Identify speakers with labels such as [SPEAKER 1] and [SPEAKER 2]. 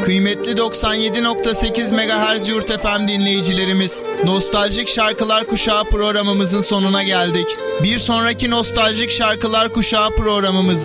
[SPEAKER 1] Kıymetli 97.8 MHz Yurt FM dinleyicilerimiz, Nostaljik Şarkılar Kuşağı programımızın sonuna geldik. Bir sonraki Nostaljik Şarkılar Kuşağı programımızda